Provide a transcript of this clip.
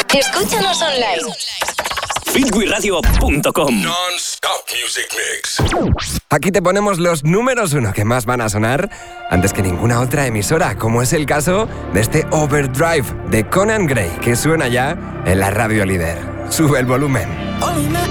Escúchanos online. fitwiradio.com. Non-stop music mix. Aquí te ponemos los números 1 que más van a sonar antes que ninguna otra emisora, como es el caso de este Overdrive de Conan Gray, que suena ya en la radio líder. Sube el volumen.